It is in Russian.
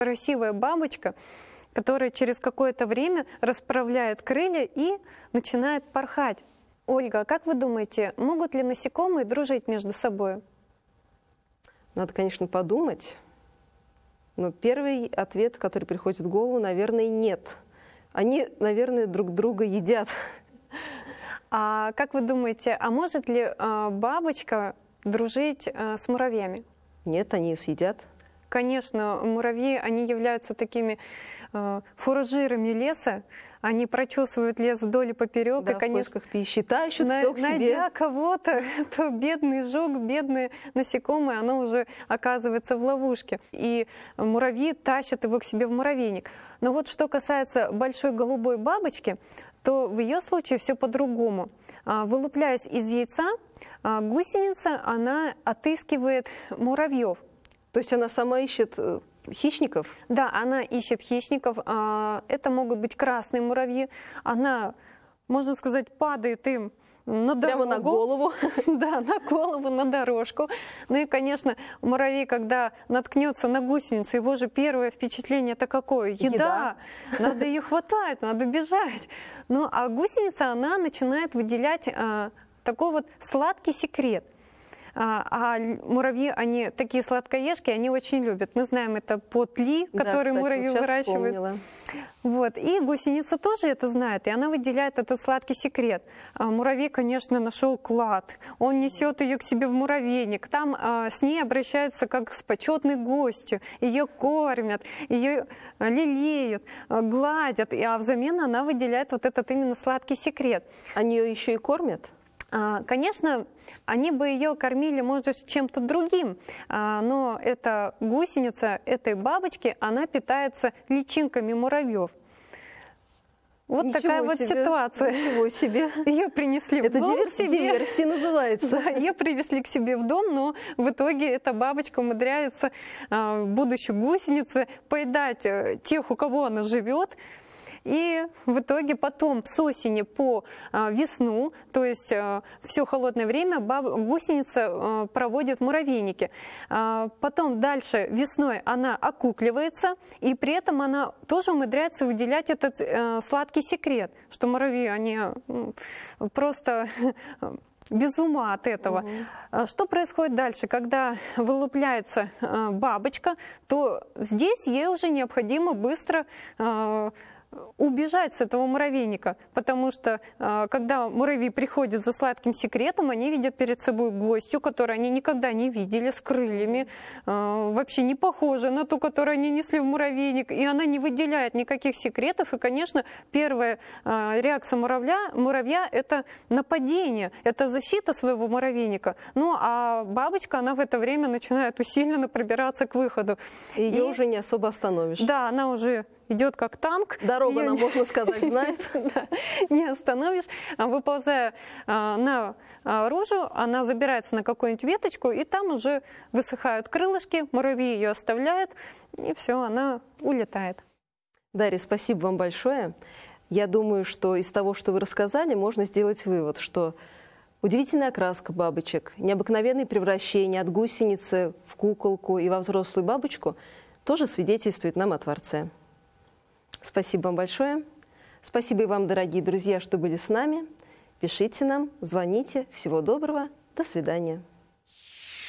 Красивая бабочка, которая через какое-то время расправляет крылья и начинает порхать. Ольга, а как вы думаете, могут ли насекомые дружить между собой? Надо, конечно, подумать. Но первый ответ, который приходит в голову, наверное, нет. Они, наверное, друг друга едят. А как вы думаете, а может ли бабочка дружить с муравьями? Нет, они ее съедят. Конечно, муравьи, они являются такими фуражирами леса. Они прочесывают лес вдоль и поперек. Да, и, конечно, в поисках пищи тащат все к себе. Найдя кого-то, то бедный жук, бедное насекомое, оно уже оказывается в ловушке. И муравьи тащат его к себе в муравейник. Но вот что касается большой голубой бабочки, то в ее случае все по-другому. Вылупляясь из яйца, гусеница, она отыскивает муравьев. То есть она сама ищет хищников? Да, она ищет хищников. Это могут быть красные муравьи. Она, можно сказать, падает им на дорогу. Прямо на голову. Да, на голову, на дорожку. Ну и, конечно, муравей, когда наткнется на гусеницу, его же первое впечатление это какое? Еда. Надо ее хватать, надо бежать. Ну а гусеница, она начинает выделять такой вот сладкий секрет. А муравьи, они такие сладкоежки, они очень любят. Мы знаем это по тли, который муравьи выращивают. Вот. И гусеница тоже это знает, и она выделяет этот сладкий секрет. Муравей, конечно, нашел клад. Он несет ее к себе в муравейник. Там с ней обращаются как с почетной гостью. Ее кормят, ее лелеют, гладят. А взамен она выделяет вот этот именно сладкий секрет. Они ее еще и кормят? Конечно, они бы ее кормили, может, чем-то другим, но эта гусеница, этой бабочки, она питается личинками муравьев. Вот ничего такая вот ситуация. Ничего себе. Ее принесли в дом себе. Диверсия называется. Да, ее привезли к себе в дом, но в итоге эта бабочка умудряется, будучи гусеницей, поедать тех, у кого она живет. И в итоге потом с осени по весну, то есть все холодное время, гусеница проводит в муравейнике. Потом дальше весной она окукливается, и при этом она тоже умудряется выделять этот сладкий секрет, что муравьи, они просто без ума от этого. Что происходит дальше? Когда вылупляется бабочка, то здесь ей уже необходимо быстро убежать с этого муравейника, потому что когда муравьи приходят за сладким секретом, они видят перед собой гостью, которую они никогда не видели, с крыльями, вообще не похожа на ту, которую они несли в муравейник, и она не выделяет никаких секретов, и, конечно, первая реакция муравья – это нападение, это защита своего муравейника. Ну, а бабочка, она в это время начинает усиленно пробираться к выходу. Ее уже не особо остановишь. Да, она уже идет как танк. Дорогу она, можно сказать, знает. Не остановишь. Выползая наружу, она забирается на какую-нибудь веточку, и там уже высыхают крылышки, муравьи ее оставляют, и все, она улетает. Дарья, спасибо вам большое. Я думаю, что из того, что вы рассказали, можно сделать вывод, что удивительная окраска бабочек, необыкновенные превращения от гусеницы в куколку и во взрослую бабочку тоже свидетельствует нам о Творце. Спасибо вам большое. Спасибо и вам, дорогие друзья, что были с нами. Пишите нам, звоните. Всего доброго. До свидания.